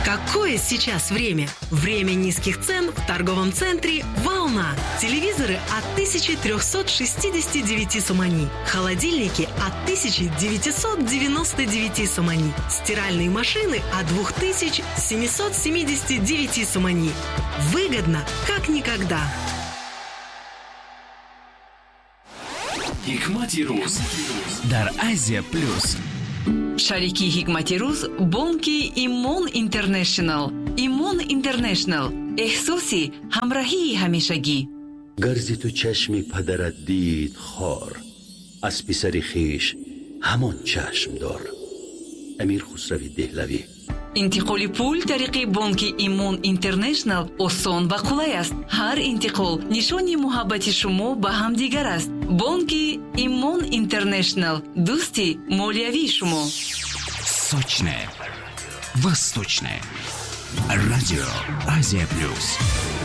Какое сейчас время? Время низких цен в торговом центре «Волна». Телевизоры от 1369 сомани. Холодильники от 1999 сомани. Стиральные машины от 2779 сомани. Выгодно, как никогда. Hikmati Ruz dar Asia Plus. Шарики Hikmati Ruz бонки Имон Интернешнл. Имон Интернешнл. احساسی همراهی همیشگی. گرزی تو چشمی پدرت دید خار، از پسر خیش همان چشم دار. امیر خسروی دهلوی. انتقال پول طریق بانک ایمون اینترنشنل آسان و قولای است. هر انتقال نشانی محبت شما به هم دیگر است. بانک ایمون اینترنشنل، دوستی مالیوی شما. Сочное, восточное. Радио Азия Плюс.